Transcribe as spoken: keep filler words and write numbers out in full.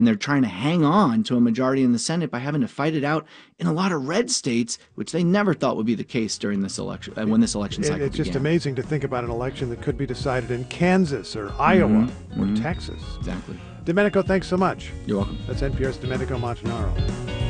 And they're trying to hang on to a majority in the Senate by having to fight it out in a lot of red states, which they never thought would be the case during this election, uh, when this election cycle it, It's began. just amazing to think about an election that could be decided in Kansas or Iowa mm-hmm. or mm-hmm. Texas. Exactly. Domenico, thanks so much. You're welcome. That's N P R's Domenico Montanaro.